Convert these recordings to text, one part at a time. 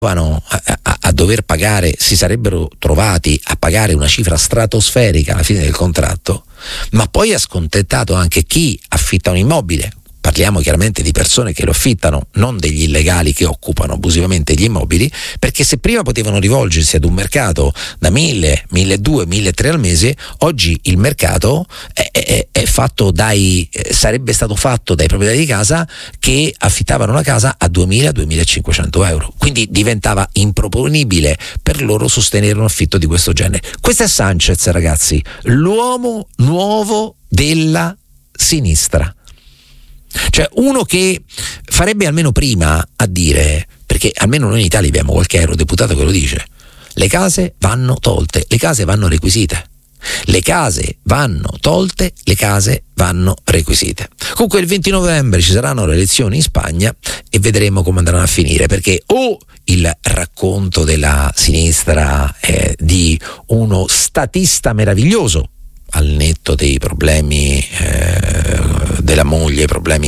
a dover pagare, si sarebbero trovati a pagare una cifra stratosferica alla fine del contratto, ma poi ha scontentato anche chi affitta un immobile. Parliamo chiaramente di persone che lo affittano, non degli illegali che occupano abusivamente gli immobili, perché se prima potevano rivolgersi ad un mercato da 1.000, 1.200, 1.300 al mese, oggi il mercato è fatto sarebbe stato fatto dai proprietari di casa che affittavano la casa a 2.000, 2.500 euro. Quindi diventava improponibile per loro sostenere un affitto di questo genere. Questo è Sanchez, ragazzi, l'uomo nuovo della sinistra. Cioè uno che farebbe almeno prima a dire, perché almeno noi in Italia abbiamo qualche eurodeputato che lo dice: le case vanno tolte, le case vanno requisite. Le case vanno tolte, le case vanno requisite. Comunque il 20 novembre ci saranno le elezioni in Spagna e vedremo come andranno a finire, perché il racconto della sinistra è di uno statista meraviglioso, al netto dei problemi della moglie,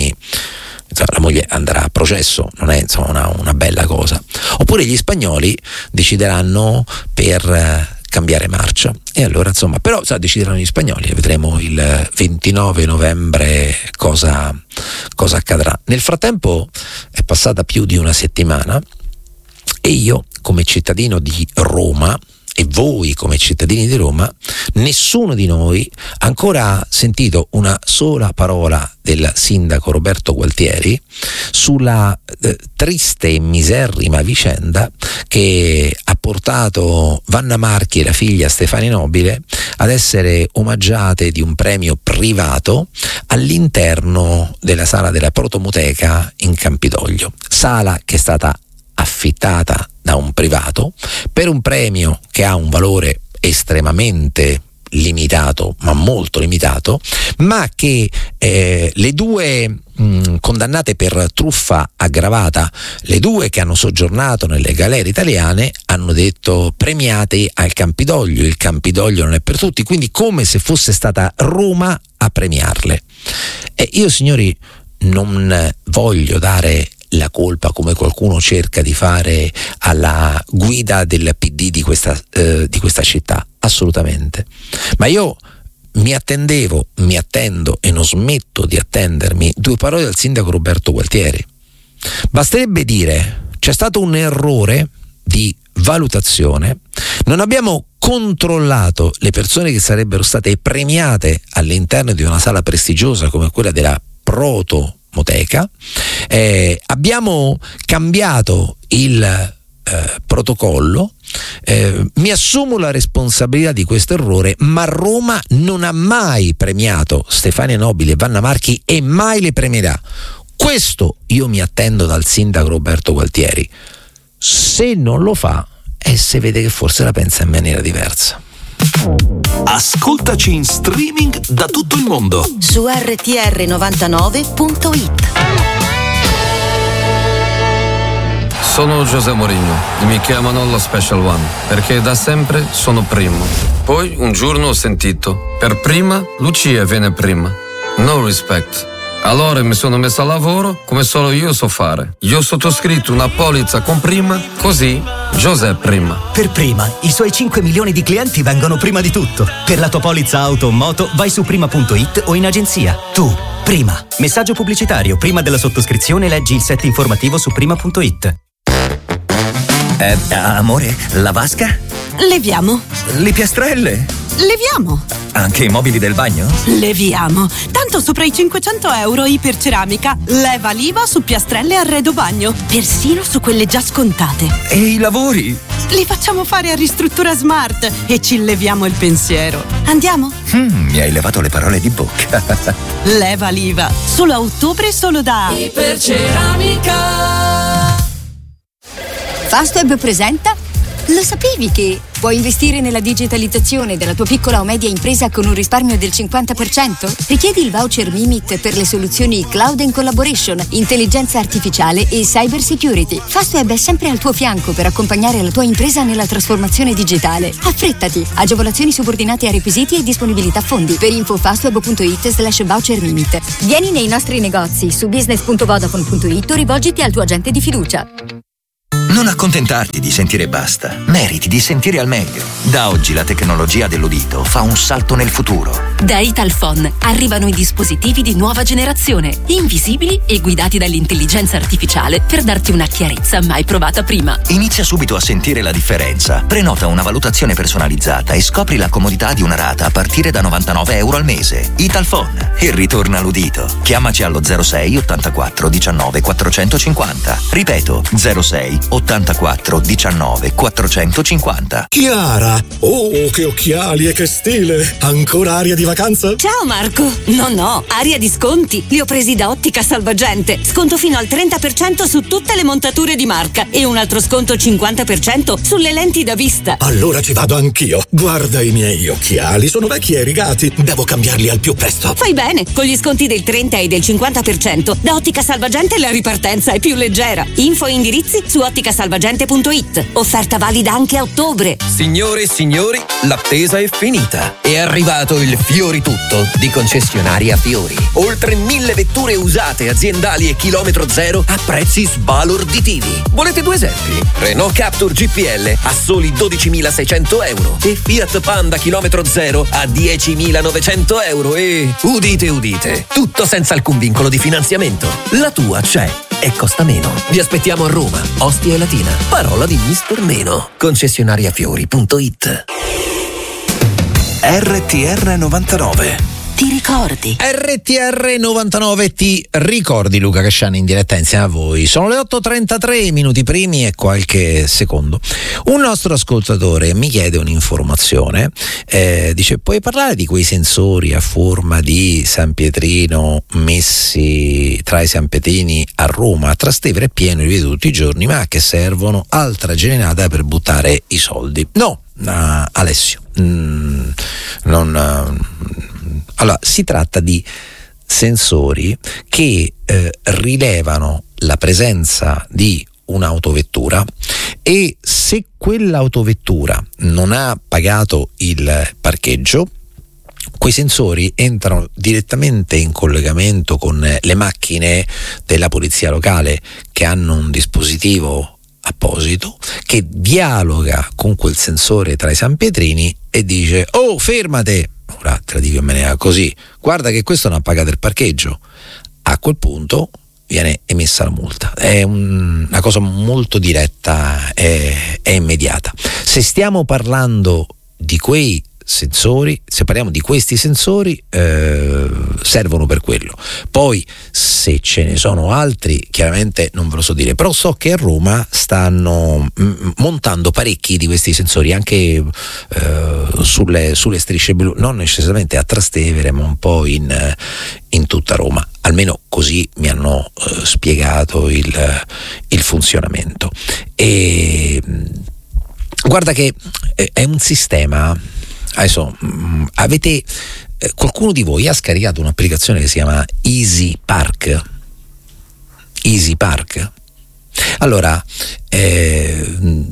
la moglie andrà a processo, non è una bella cosa. Oppure gli spagnoli decideranno per cambiare marcia, e allora però decideranno gli spagnoli e vedremo il 29 novembre cosa accadrà. Nel frattempo è passata più di una settimana e io, come cittadino di Roma, e voi come cittadini di Roma, nessuno di noi ha ancora sentito una sola parola del sindaco Roberto Gualtieri sulla triste e miserrima vicenda che ha portato Vanna Marchi e la figlia Stefania Nobile ad essere omaggiate di un premio privato all'interno della sala della Protomoteca in Campidoglio, sala che è stata affittata da un privato per un premio che ha un valore estremamente limitato, ma molto limitato, ma che le due condannate per truffa aggravata, le due che hanno soggiornato nelle galere italiane, hanno detto: premiate al Campidoglio, il Campidoglio non è per tutti, quindi come se fosse stata Roma a premiarle. E io, signori, non voglio dare la colpa, come qualcuno cerca di fare, alla guida del PD di questa città, assolutamente, ma io mi attendo e non smetto di attendermi due parole dal sindaco Roberto Gualtieri. Basterebbe dire: c'è stato un errore di valutazione, non abbiamo controllato le persone che sarebbero state premiate all'interno di una sala prestigiosa come quella della Protomoteca, abbiamo cambiato il protocollo, mi assumo la responsabilità di questo errore, ma Roma non ha mai premiato Stefania Nobile e Vanna Marchi e mai le premierà. Questo io mi attendo dal sindaco Roberto Gualtieri. Se non lo fa, se vede che forse la pensa in maniera diversa. Ascoltaci in streaming da tutto il mondo su rtr99.it. Sono José Mourinho e mi chiamano lo Special One perché da sempre sono primo. Poi un giorno ho sentito: per prima Lucia viene prima. No respect. Allora mi sono messo a lavoro come solo io so fare. Io ho sottoscritto una polizza con prima, così José prima. Per prima, i suoi 5 milioni di clienti vengono prima di tutto. Per la tua polizza auto o moto vai su prima.it o in agenzia. Tu, prima. Messaggio pubblicitario: prima della sottoscrizione leggi il set informativo su prima.it. Amore, la vasca? Leviamo. Le piastrelle? Leviamo. Anche i mobili del bagno? Leviamo. Tanto sopra i 500 euro Iperceramica leva l'IVA su piastrelle e arredo bagno, persino su quelle già scontate. E i lavori? Li facciamo fare a Ristruttura Smart e ci leviamo il pensiero. Andiamo? Mi hai levato le parole di bocca. Leva l'IVA. Solo a ottobre, solo da Iperceramica. Fastweb presenta: lo sapevi che puoi investire nella digitalizzazione della tua piccola o media impresa con un risparmio del 50%? Richiedi il voucher Mimit per le soluzioni Cloud and Collaboration, intelligenza artificiale e cyber security. Fastweb è sempre al tuo fianco per accompagnare la tua impresa nella trasformazione digitale. Affrettati! Agevolazioni subordinate a requisiti e disponibilità fondi. Per info fastweb.it/voucher Mimit. Vieni nei nostri negozi su business.vodafone.it o rivolgiti al tuo agente di fiducia. Non accontentarti di sentire basta, meriti di sentire al meglio. Da oggi la tecnologia dell'udito fa un salto nel futuro. Da Italphone arrivano i dispositivi di nuova generazione, invisibili e guidati dall'intelligenza artificiale per darti una chiarezza mai provata prima. Inizia subito a sentire la differenza. Prenota una valutazione personalizzata e scopri la comodità di una rata a partire da €99 al mese. Italphone. E ritorna all'udito. Chiamaci allo 06 84 19 450. Ripeto, 06 84 19 450. Chiara! Oh, che occhiali e che stile! Ancora aria di vacanza? Ciao Marco! No, aria di sconti. Li ho presi da Ottica Salvagente. Sconto fino al 30% su tutte le montature di marca e un altro sconto 50% sulle lenti da vista. Allora ci vado anch'io. Guarda i miei occhiali, sono vecchi e rigati. Devo cambiarli al più presto. Fai bene, con gli sconti del 30 e del 50% da Ottica Salvagente la ripartenza è più leggera. Info e indirizzi su otticasalvagente.it. Offerta valida anche a ottobre. Signore e signori, l'attesa è finita. È arrivato il Fiori Tutto di Concessionaria Fiori. Oltre 1000 vetture usate, aziendali e chilometro zero a prezzi sbalorditivi. Volete due esempi? Renault Captur GPL a soli €12.600 e Fiat Panda chilometro zero a €10.900 e udite, tutto senza alcun vincolo di finanziamento. La tua c'è e costa meno. Vi aspettiamo a Roma, Ostia e Latina. Parola di Mister Meno. Concessionariafiori.it. RTR 99. Ti ricordi? RTR 99 ti ricordi, Luca Casciani in diretta insieme a voi. Sono le 8:33 minuti primi e qualche secondo. Un nostro ascoltatore mi chiede un'informazione, dice: puoi parlare di quei sensori a forma di San Pietrino messi tra i San Pietrini a Roma? A Trastevere è pieno, li vedo tutti i giorni, ma a che servono? Altra generata per buttare i soldi. No, Alessio, allora, si tratta di sensori che rilevano la presenza di un'autovettura e se quell'autovettura non ha pagato il parcheggio, quei sensori entrano direttamente in collegamento con le macchine della polizia locale che hanno un dispositivo apposito che dialoga con quel sensore tra i San Pietrini e dice: oh, fermate! Ora te la dico in maniera così: guarda che questo non ha pagato il parcheggio. A quel punto viene emessa la multa. È una cosa molto diretta, è immediata. Se stiamo parlando di quei sensori, se parliamo di questi sensori, servono per quello. Poi se ce ne sono altri chiaramente non ve lo so dire, però so che a Roma stanno montando parecchi di questi sensori anche sulle strisce blu, non necessariamente a Trastevere ma un po' in tutta Roma, almeno così mi hanno spiegato il funzionamento. E guarda che è un sistema. Adesso avete qualcuno di voi ha scaricato un'applicazione che si chiama Easy Park? Allora è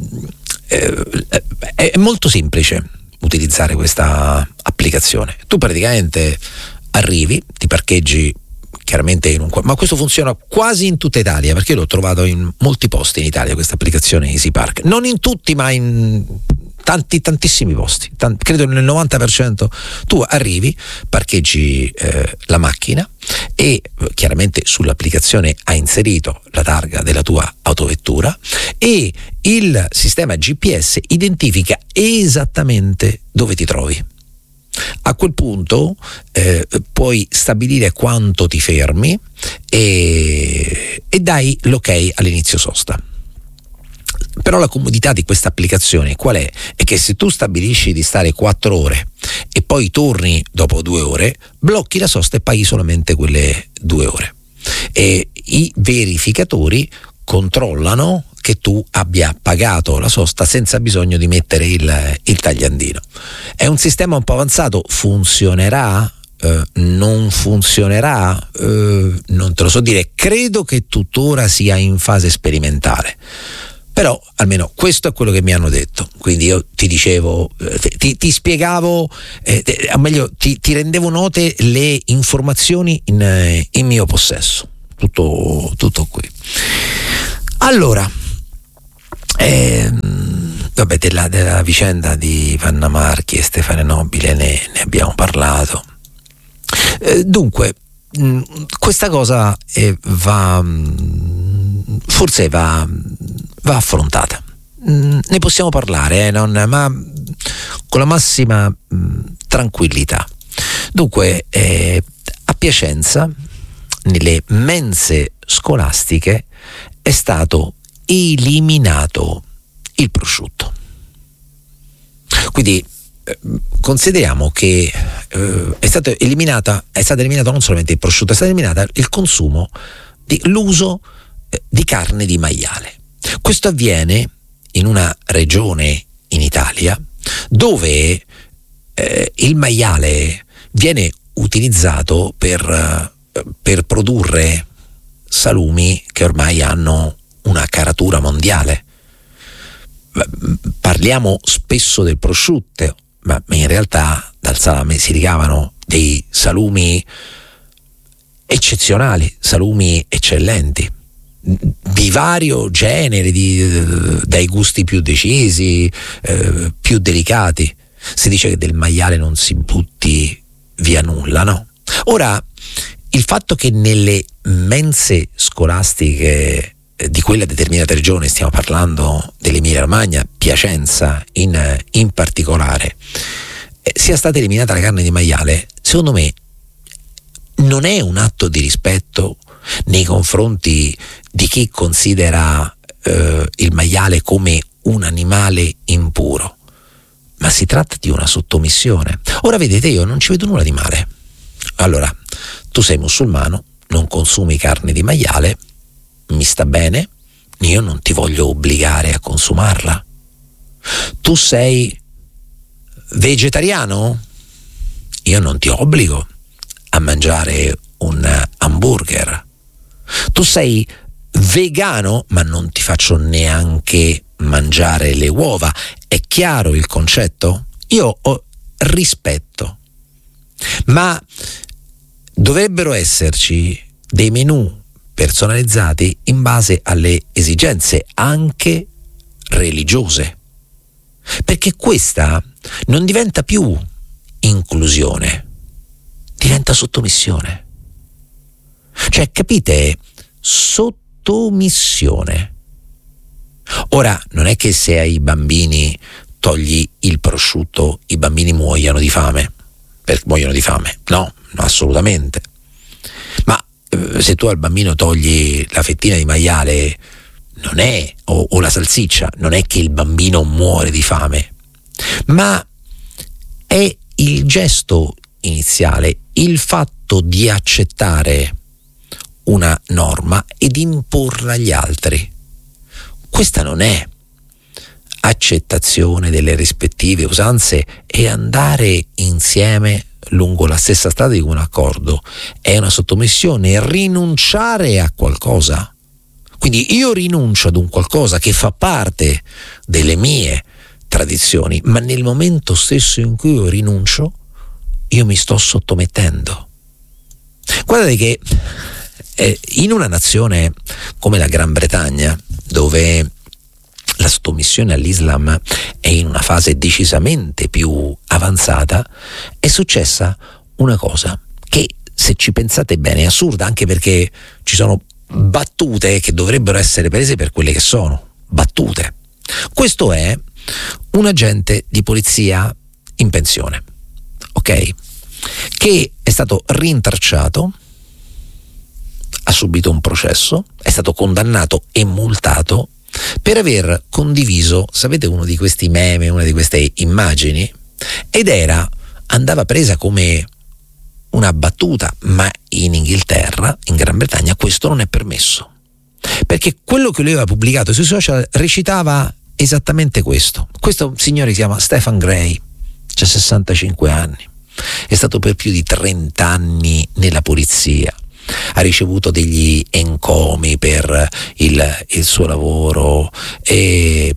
molto semplice utilizzare questa applicazione. Tu praticamente arrivi, ti parcheggi chiaramente ma questo funziona quasi in tutta Italia, perché l'ho trovato in molti posti in Italia questa applicazione Easy Park, non in tutti ma in tantissimi posti, credo nel 90%. Tu arrivi, parcheggi la macchina e chiaramente sull'applicazione hai inserito la targa della tua autovettura e il sistema GPS identifica esattamente dove ti trovi. A quel punto puoi stabilire quanto ti fermi e dai l'ok all'inizio sosta. Però la comodità di questa applicazione qual è? È che se tu stabilisci di stare 4 ore e poi torni dopo 2 ore, blocchi la sosta e paghi solamente quelle 2 ore. E i verificatori controllano che tu abbia pagato la sosta senza bisogno di mettere il tagliandino. È un sistema un po' avanzato, funzionerà? Non funzionerà? Non te lo so dire, credo che tuttora sia in fase sperimentale. Però almeno questo è quello che mi hanno detto, quindi io ti dicevo, ti spiegavo, o meglio ti rendevo note le informazioni in mio possesso, tutto qui. Allora, Vabbè, della vicenda di Vanna Marchi e Stefano Nobile ne abbiamo parlato. Dunque, questa cosa forse va affrontata. Ne possiamo parlare, ma con la massima tranquillità. Dunque, a Piacenza, nelle mense scolastiche, è stato eliminato il prosciutto. Quindi consideriamo che è stato eliminato non solamente il prosciutto, è stato eliminato il consumo, l'uso di carne di maiale. Questo avviene in una regione in Italia dove il maiale viene utilizzato per produrre salumi che ormai hanno una caratura mondiale. Parliamo spesso del prosciutto, ma in realtà dal salame si ricavano dei salumi eccezionali, salumi eccellenti, di vario genere, dai gusti più decisi, più delicati. Si dice che del maiale non si butti via nulla, no? Ora, il fatto che nelle mense scolastiche di quella determinata regione, stiamo parlando dell'Emilia-Romagna, Piacenza in particolare, sia stata eliminata la carne di maiale, secondo me non è un atto di rispetto nei confronti di chi considera il maiale come un animale impuro, ma si tratta di una sottomissione. Ora vedete, io non ci vedo nulla di male. Allora, tu sei musulmano, non consumi carne di maiale, mi sta bene, io non ti voglio obbligare a consumarla. Tu sei vegetariano, io non ti obbligo a mangiare un hamburger. Tu sei vegano, ma non ti faccio neanche mangiare le uova. È chiaro il concetto? Io ho rispetto, ma dovrebbero esserci dei menù personalizzati in base alle esigenze anche religiose, perché questa non diventa più inclusione, diventa sottomissione. Cioè, capite? Sottomissione. Ora, non è che se ai bambini togli il prosciutto i bambini muoiono di fame, no, assolutamente. Ma se tu al bambino togli la fettina di maiale, non è, o la salsiccia, non è che il bambino muore di fame, ma è il gesto iniziale, il fatto di accettare una norma ed imporla agli altri. Questa non è accettazione delle rispettive usanze e andare insieme lungo la stessa strada di un accordo. È una sottomissione, rinunciare a qualcosa. Quindi io rinuncio ad un qualcosa che fa parte delle mie tradizioni, ma nel momento stesso in cui io rinuncio, io mi sto sottomettendo. Guardate che in una nazione come la Gran Bretagna, dove la sottomissione all'Islam è in una fase decisamente più avanzata, è successa una cosa che, se ci pensate bene, è assurda, anche perché ci sono battute che dovrebbero essere prese per quelle che sono battute. Questo è un agente di polizia in pensione, ok? Che è stato rintracciato, ha subito un processo, è stato condannato e multato per aver condiviso, sapete, uno di questi meme, una di queste immagini, ed andava presa come una battuta, ma in Inghilterra, in Gran Bretagna, questo non è permesso, perché quello che lui aveva pubblicato sui social recitava esattamente questo. Questo signore si chiama Stephen Gray, ha 65 anni, è stato per più di 30 anni nella polizia, ha ricevuto degli encomi per il suo lavoro e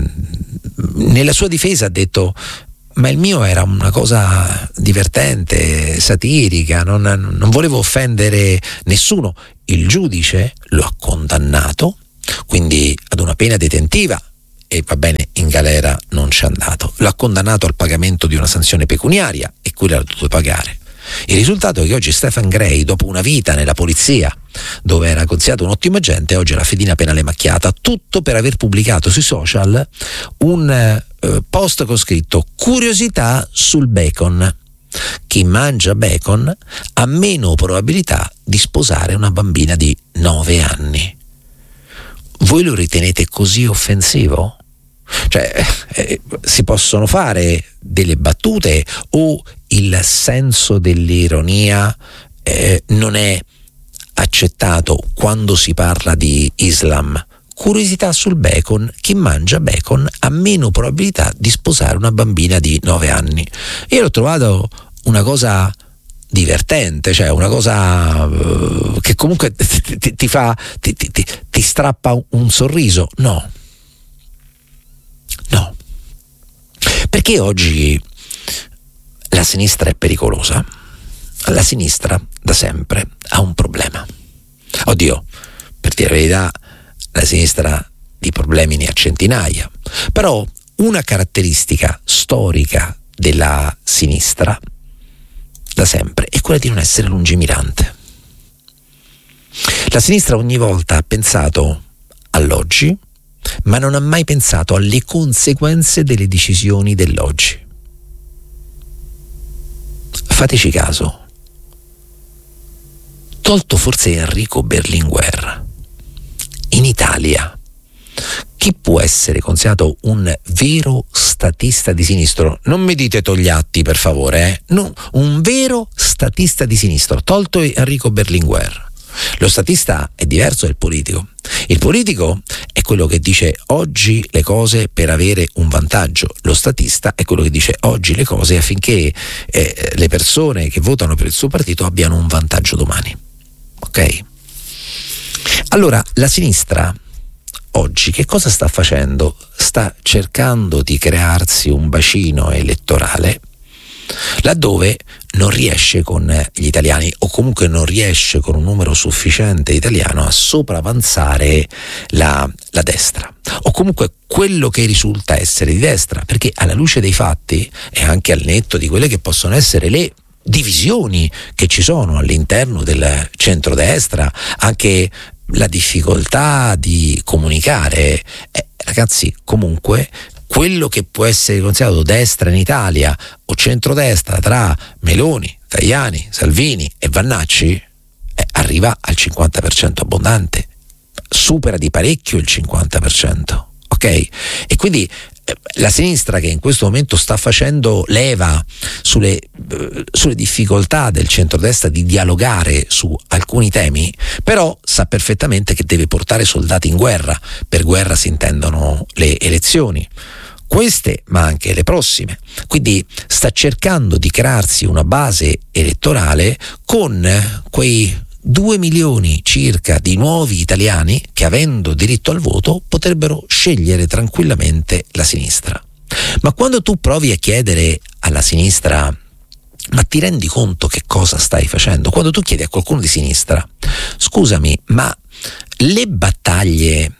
nella sua difesa ha detto: ma il mio era una cosa divertente, satirica, non volevo offendere nessuno. Il giudice lo ha condannato quindi ad una pena detentiva e va bene, in galera non c'è andato. L'ha condannato al pagamento di una sanzione pecuniaria e quella l'ha dovuto pagare. Il risultato è che oggi Stephen Gray, dopo una vita nella polizia dove era considerato un ottimo agente, oggi ha la fedina penale macchiata, tutto per aver pubblicato sui social un post con scritto: curiosità sul bacon. Chi mangia bacon ha meno probabilità di sposare una bambina di 9 anni. Voi lo ritenete così offensivo? Cioè, si possono fare delle battute o il senso dell'ironia non è accettato quando si parla di Islam? Curiosità sul bacon: chi mangia bacon ha meno probabilità di sposare una bambina di 9 anni. Io l'ho trovato una cosa divertente, cioè una cosa che comunque ti strappa un sorriso. No, perché oggi la sinistra è pericolosa. La sinistra da sempre ha un problema. Oddio, per dire la verità, la sinistra di problemi ne ha centinaia, però una caratteristica storica della sinistra da sempre è quella di non essere lungimirante. La sinistra ogni volta ha pensato all'oggi, ma non ha mai pensato alle conseguenze delle decisioni dell'oggi. Fateci caso, tolto forse Enrico Berlinguer, in Italia chi può essere considerato un vero statista di sinistra? Non mi dite Togliatti, per favore, no, un vero statista di sinistra, tolto Enrico Berlinguer. Lo statista è diverso dal politico. Il politico è quello che dice oggi le cose per avere un vantaggio. Lo statista è quello che dice oggi le cose affinché le persone che votano per il suo partito abbiano un vantaggio domani. Ok? Allora, la sinistra oggi che cosa sta facendo? Sta cercando di crearsi un bacino elettorale laddove non riesce con gli italiani, o comunque non riesce con un numero sufficiente italiano a sopravanzare la destra, o comunque quello che risulta essere di destra, perché alla luce dei fatti e anche al netto di quelle che possono essere le divisioni che ci sono all'interno del centrodestra, anche la difficoltà di comunicare, ragazzi, comunque quello che può essere considerato destra in Italia o centrodestra tra Meloni, Tajani, Salvini e Vannacci arriva al 50% abbondante, supera di parecchio il 50%, ok? E quindi la sinistra, che in questo momento sta facendo leva sulle difficoltà del centrodestra di dialogare su alcuni temi, però sa perfettamente che deve portare soldati in guerra. Per guerra si intendono le elezioni, queste ma anche le prossime. Quindi sta cercando di crearsi una base elettorale con quei 2 milioni circa di nuovi italiani che, avendo diritto al voto, potrebbero scegliere tranquillamente la sinistra. Ma quando tu provi a chiedere alla sinistra: ma ti rendi conto che cosa stai facendo? Quando tu chiedi a qualcuno di sinistra: scusami, ma le battaglie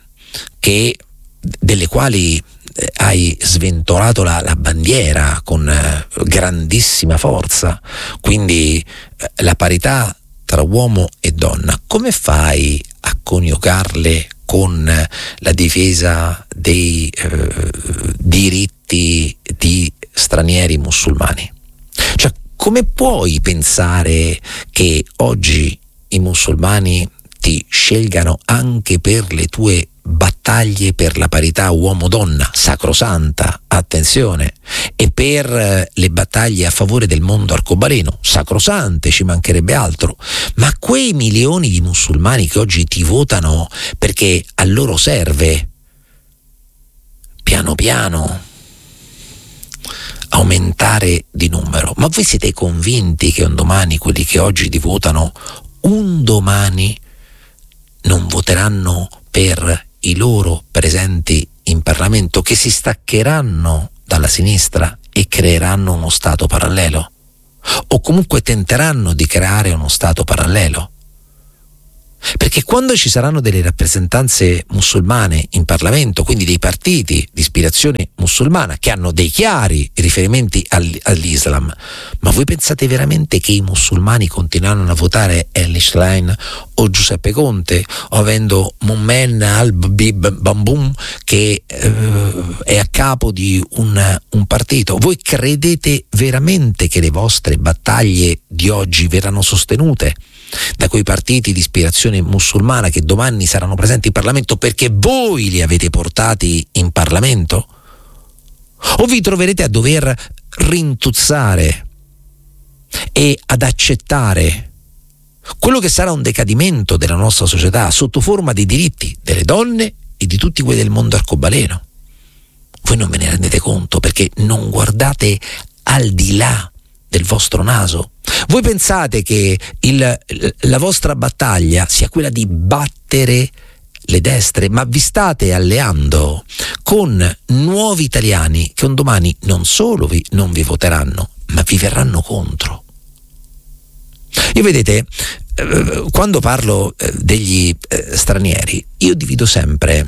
delle quali hai sventolato la bandiera con grandissima forza, quindi la parità tra uomo e donna, come fai a coniugarle con la difesa dei diritti di stranieri musulmani? Cioè, come puoi pensare che oggi i musulmani ti scelgano anche per le tue battaglie per la parità uomo-donna, sacrosanta, attenzione, e per le battaglie a favore del mondo arcobaleno, sacrosante, ci mancherebbe altro, ma quei milioni di musulmani che oggi ti votano perché a loro serve piano piano aumentare di numero, ma voi siete convinti che un domani quelli che oggi ti votano un domani non voteranno per i loro presenti in Parlamento, che si staccheranno dalla sinistra e creeranno uno Stato parallelo, o comunque tenteranno di creare uno Stato parallelo? Perché quando ci saranno delle rappresentanze musulmane in Parlamento, quindi dei partiti di ispirazione musulmana che hanno dei chiari riferimenti all'Islam, ma voi pensate veramente che i musulmani continueranno a votare Elly Schlein o Giuseppe Conte, o avendo Momen al-Bamboum che è a capo di un partito? Voi credete veramente che le vostre battaglie di oggi verranno sostenute da quei partiti di ispirazione musulmana che domani saranno presenti in Parlamento perché voi li avete portati in Parlamento? O vi troverete a dover rintuzzare e ad accettare quello che sarà un decadimento della nostra società sotto forma di diritti delle donne e di tutti quelli del mondo arcobaleno? Voi non ve ne rendete conto perché non guardate al di là del vostro naso. Voi pensate che la vostra battaglia sia quella di battere le destre, ma vi state alleando con nuovi italiani che un domani non solo non vi voteranno, ma vi verranno contro. Io vedete, quando parlo degli stranieri, io divido sempre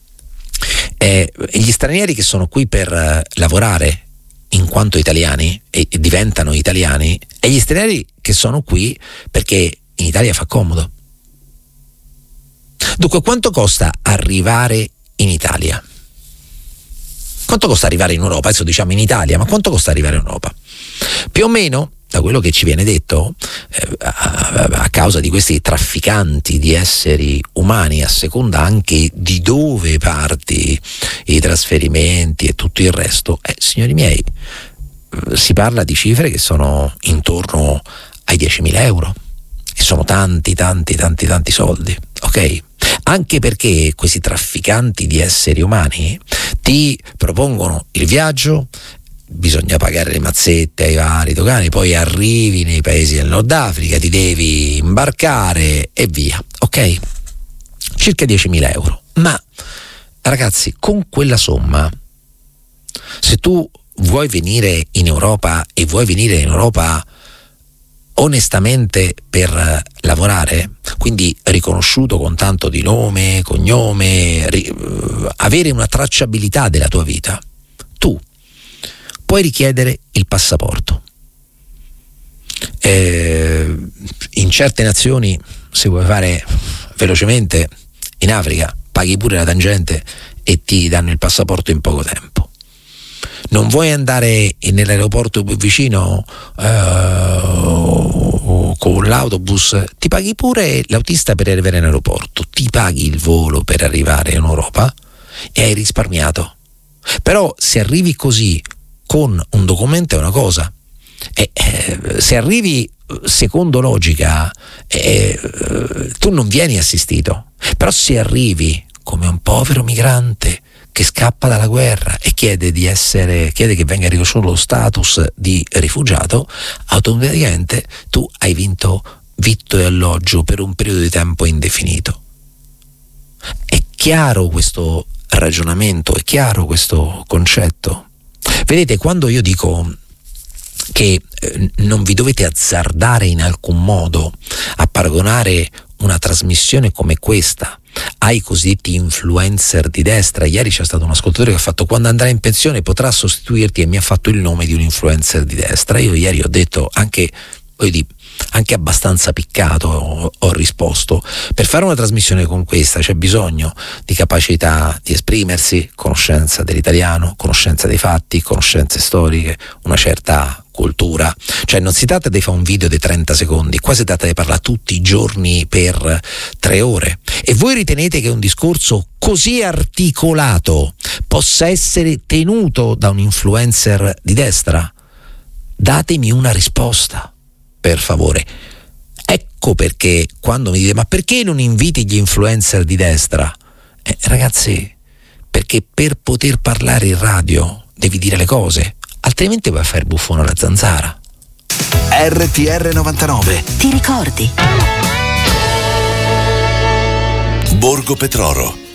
gli stranieri che sono qui per lavorare in quanto italiani e diventano italiani, e gli stranieri che sono qui perché in Italia fa comodo. Dunque, quanto costa arrivare in Italia? Quanto costa arrivare in Europa? Adesso diciamo in Italia, ma quanto costa arrivare in Europa? Più o meno, da quello che ci viene detto, a causa di questi trafficanti di esseri umani, a seconda anche di dove parti, i trasferimenti e tutto il resto, signori miei, si parla di cifre che sono intorno ai 10.000 euro, e sono tanti soldi, ok? Anche perché questi trafficanti di esseri umani ti propongono il viaggio, bisogna pagare le mazzette ai vari dogani, poi arrivi nei paesi del Nord Africa, ti devi imbarcare e via, ok? Circa 10.000 euro. Ma ragazzi, con quella somma, se tu vuoi venire in Europa e vuoi venire in Europa onestamente per lavorare, quindi riconosciuto con tanto di nome, cognome, avere una tracciabilità della tua vita, tu puoi richiedere il passaporto. In certe nazioni, se vuoi fare velocemente, in Africa paghi pure la tangente e ti danno il passaporto in poco tempo. Non vuoi andare nell'aeroporto più vicino con l'autobus, ti paghi pure l'autista per arrivare in aeroporto, ti paghi il volo per arrivare in Europa e hai risparmiato. Però se arrivi così con un documento è una cosa, se arrivi secondo logica tu non vieni assistito. Però se arrivi come un povero migrante che scappa dalla guerra e chiede che venga riconosciuto lo status di rifugiato, automaticamente tu hai vinto vitto e alloggio per un periodo di tempo indefinito. È chiaro questo ragionamento, è chiaro questo concetto? Vedete, quando io dico che non vi dovete azzardare in alcun modo a paragonare una trasmissione come questa ai cosiddetti influencer di destra, ieri c'è stato un ascoltatore che ha fatto: quando andrà in pensione potrà sostituirti, e mi ha fatto il nome di un influencer di destra. Io ieri ho detto, anche abbastanza piccato, ho risposto: per fare una trasmissione con questa c'è bisogno di capacità di esprimersi, conoscenza dell'italiano, conoscenza dei fatti, conoscenze storiche, una certa cultura. Cioè non si tratta di fare un video di 30 secondi, qua si tratta di parlare tutti i giorni per 3 ore. E voi ritenete che un discorso così articolato possa essere tenuto da un influencer di destra? Datemi una risposta, per favore. Ecco perché quando mi dite: ma perché non inviti gli influencer di destra? Ragazzi, perché per poter parlare in radio devi dire le cose, altrimenti vai a fare il buffone alla zanzara. RTR 99. Ti ricordi? Borgo Petroro,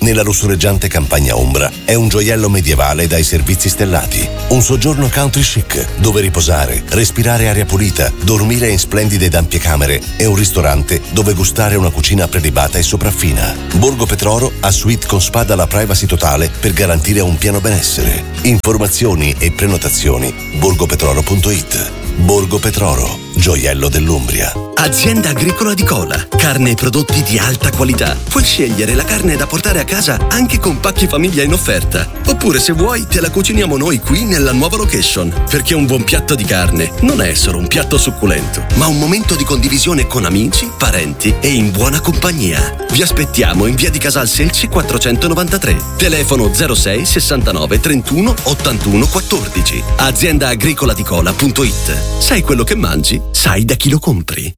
nella lussureggiante campagna ombra, è un gioiello medievale dai servizi stellati. Un soggiorno country chic, dove riposare, respirare aria pulita, dormire in splendide ed ampie camere e un ristorante dove gustare una cucina prelibata e sopraffina. Borgo Petroro ha suite con spa dalla privacy totale per garantire un pieno benessere. Informazioni e prenotazioni borgopetroro.it. Borgo Petroro, gioiello dell'Umbria. Azienda agricola di Cola, carne e prodotti di alta qualità. Puoi scegliere la carne da portare a casa anche con pacchi famiglia in offerta. Oppure se vuoi te la cuciniamo noi qui nella nuova location. Perché un buon piatto di carne non è solo un piatto succulento, ma un momento di condivisione con amici, parenti e in buona compagnia. Vi aspettiamo in via di Casal Selci 493. Telefono 06 69 31 81 14. Aziendaagricoladicola.it. Sai quello che mangi? Sai da chi lo compri.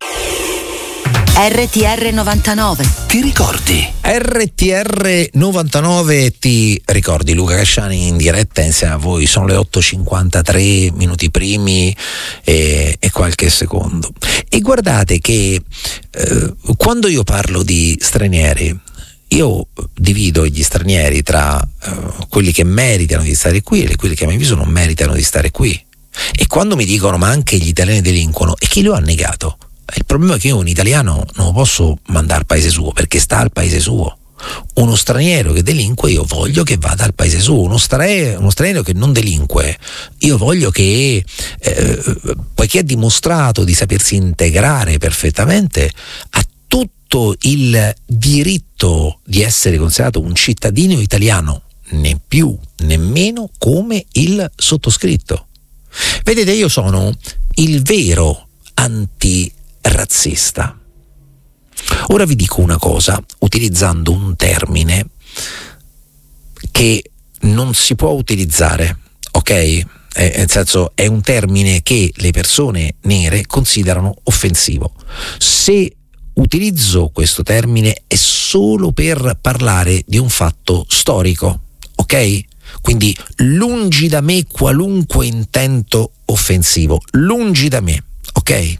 RTR 99. Ti ricordi? RTR 99 ti ricordi. Luca Casciani in diretta insieme a voi. Sono le 8:53 minuti primi e qualche secondo. E guardate che quando io parlo di stranieri, io divido gli stranieri tra quelli che meritano di stare qui e quelli che a mio avviso non meritano di stare qui. E quando mi dicono ma anche gli italiani delinquono, e chi lo ha negato? Il problema è che io un italiano non lo posso mandare al paese suo perché sta al paese suo. Uno straniero che delinque io voglio che vada al paese suo. Uno straniero che non delinque io voglio che poiché ha dimostrato di sapersi integrare perfettamente, ha tutto il diritto di essere considerato un cittadino italiano, né più né meno come il sottoscritto. Vedete, io sono il vero antirazzista. Ora vi dico una cosa, utilizzando un termine che non si può utilizzare, ok? Nel senso, è un termine che le persone nere considerano offensivo. Se utilizzo questo termine è solo per parlare di un fatto storico, ok? Quindi lungi da me qualunque intento offensivo, lungi da me, ok?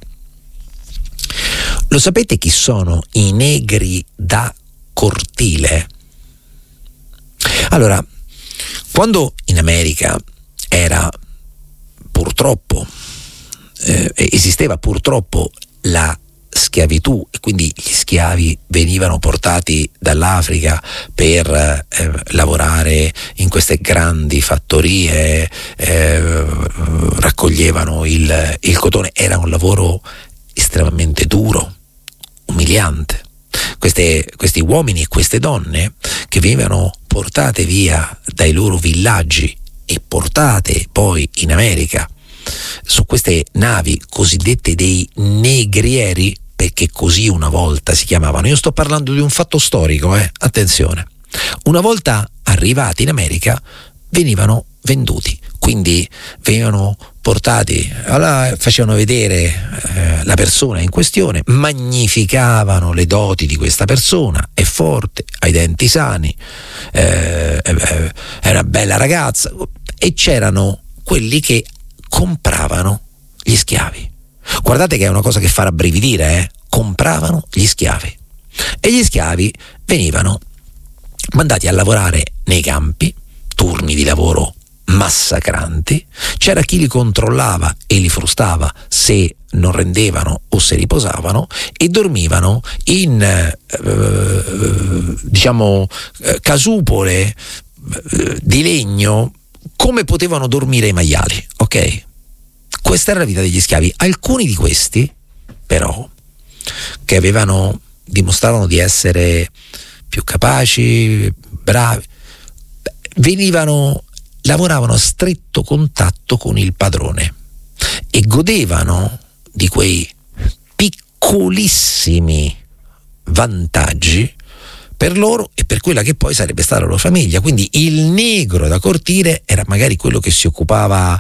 Lo sapete chi sono i negri da cortile? Allora, quando in America era purtroppo esisteva purtroppo la schiavitù e quindi gli schiavi venivano portati dall'Africa per lavorare in queste grandi fattorie, raccoglievano il cotone, era un lavoro estremamente duro, umiliante. Questi uomini e queste donne che venivano portate via dai loro villaggi e portate poi in America su queste navi cosiddette dei negrieri, perché così una volta si chiamavano. Io sto parlando di un fatto storico, attenzione. Una volta arrivati in America venivano venduti, quindi venivano portati, allora facevano vedere la persona in questione, magnificavano le doti di questa persona, è forte, ha i denti sani, è una bella ragazza, e c'erano quelli che compravano gli schiavi. Guardate che è una cosa che fa rabbrividire, compravano gli schiavi, e gli schiavi venivano mandati a lavorare nei campi, turni di lavoro massacranti, c'era chi li controllava e li frustava se non rendevano o se riposavano, e dormivano in casupole di legno come potevano dormire i maiali, ok? Questa era la vita degli schiavi. Alcuni di questi però, che dimostravano di essere più capaci, bravi, lavoravano a stretto contatto con il padrone e godevano di quei piccolissimi vantaggi per loro e per quella che poi sarebbe stata la loro famiglia. Quindi il negro da cortile era magari quello che si occupava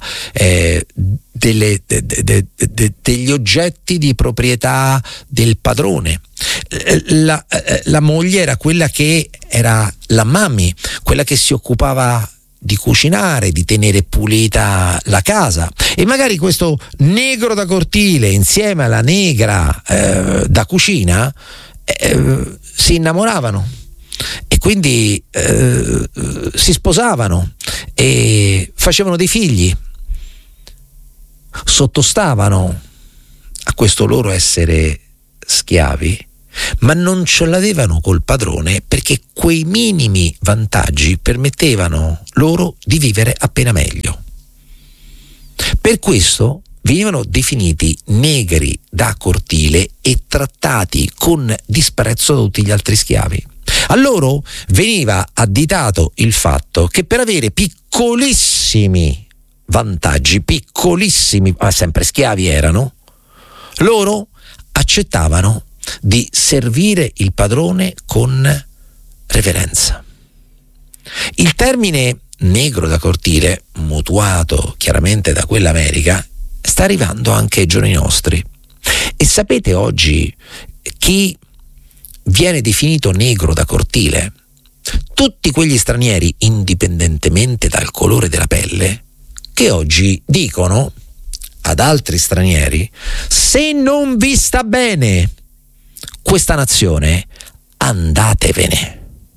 degli oggetti di proprietà del padrone. La moglie era quella che era la mami, quella che si occupava di cucinare, di tenere pulita la casa, e magari questo negro da cortile insieme alla negra da cucina si innamoravano, e quindi si sposavano e facevano dei figli, sottostavano a questo loro essere schiavi, ma non ce l'avevano col padrone, perché quei minimi vantaggi permettevano loro di vivere appena meglio. Per questo venivano definiti negri da cortile e trattati con disprezzo da tutti gli altri schiavi. A loro veniva additato il fatto che per avere piccolissimi vantaggi, piccolissimi, ma sempre schiavi erano, loro accettavano di servire il padrone con reverenza. Il termine negro da cortile, mutuato chiaramente da quell'America, sta arrivando anche ai giorni nostri. E sapete oggi chi viene definito negro da cortile? Tutti quegli stranieri, indipendentemente dal colore della pelle, che oggi dicono ad altri stranieri: se non vi sta bene questa nazione, andatevene.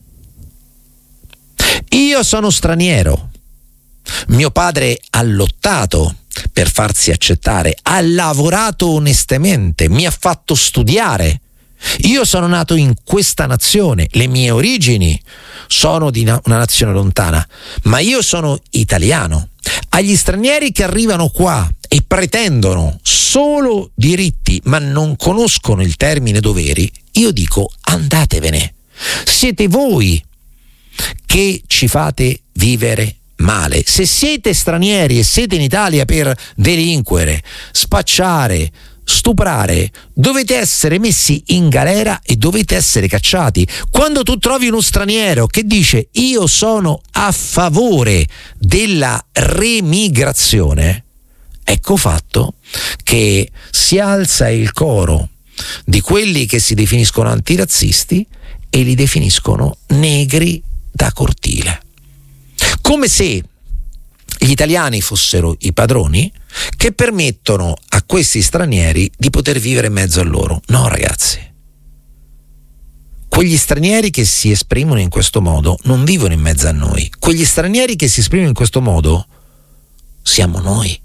Io sono straniero, mio padre ha lottato per farsi accettare, ha lavorato onestamente, mi ha fatto studiare. Io sono nato in questa nazione, le mie origini sono di una nazione lontana, ma io sono italiano. Agli stranieri che arrivano qua e pretendono solo diritti ma non conoscono il termine doveri, io dico: andatevene. Siete voi che ci fate vivere male. Se siete stranieri e siete in Italia per delinquere, spacciare, stuprare, dovete essere messi in galera e dovete essere cacciati. Quando tu trovi uno straniero che dice: io sono a favore della remigrazione, ecco fatto che si alza il coro di quelli che si definiscono antirazzisti e li definiscono negri da cortile, come se gli italiani fossero i padroni che permettono a questi stranieri di poter vivere in mezzo a loro. No, ragazzi, quegli stranieri che si esprimono in questo modo non vivono in mezzo a noi. Quegli stranieri che si esprimono in questo modo siamo noi.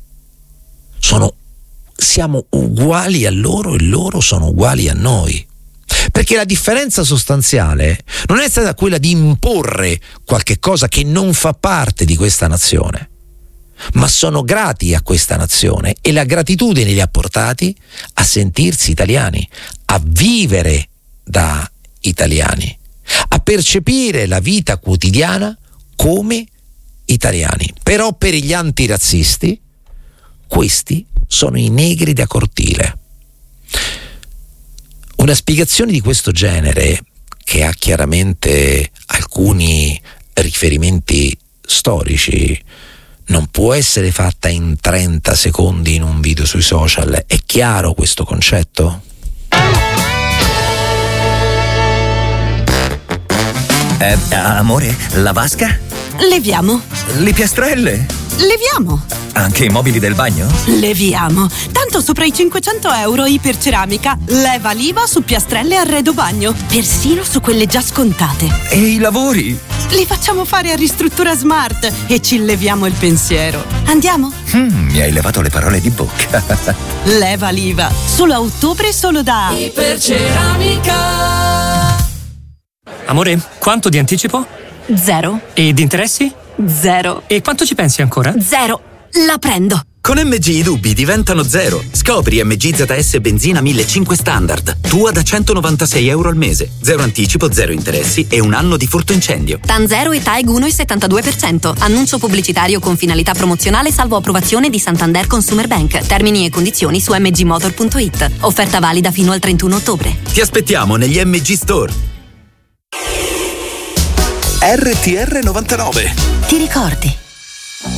Siamo uguali a loro e loro sono uguali a noi. Perché la differenza sostanziale non è stata quella di imporre qualche cosa che non fa parte di questa nazione, ma sono grati a questa nazione e la gratitudine li ha portati a sentirsi italiani, a vivere da italiani, a percepire la vita quotidiana come italiani. Però per gli antirazzisti questi sono i negri da cortile. Una spiegazione di questo genere, che ha chiaramente alcuni riferimenti storici, non può essere fatta in 30 secondi in un video sui social. È chiaro questo concetto? Amore, la vasca? Leviamo. Le piastrelle? Leviamo. Anche i mobili del bagno? Leviamo. Tanto sopra i 500 euro Iperceramica leva l'IVA su piastrelle e arredo bagno, persino su quelle già scontate. E i lavori? Li facciamo fare a Ristruttura Smart e ci leviamo il pensiero. Andiamo? Mi hai levato le parole di bocca. Leva l'IVA. Solo a ottobre, solo da Iperceramica. Amore, quanto di anticipo? 0. E di interessi? 0. E quanto ci pensi ancora? 0. La prendo. Con MG i dubbi diventano 0. Scopri MG ZS Benzina 1500 Standard. Tua da 196 euro al mese. 0 anticipo, 0 interessi e un anno di furto incendio. TAN 0 e TAEG 1,72%. Annuncio pubblicitario con finalità promozionale salvo approvazione di Santander Consumer Bank. Termini e condizioni su mgmotor.it. Offerta valida fino al 31 ottobre. Ti aspettiamo negli MG Store. RTR 99. Ti ricordi?